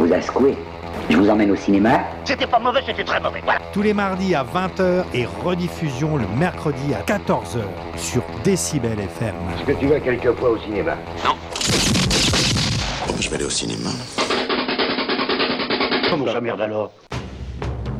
vous a secoué. Je vous emmène au cinéma. C'était pas mauvais, c'était très mauvais, voilà. Tous les mardis à 20h et rediffusion le mercredi à 14h sur Décibel FM. Est-ce que tu vas quelquefois au cinéma? Non. Je vais aller au cinéma. Comment ça, merde alors?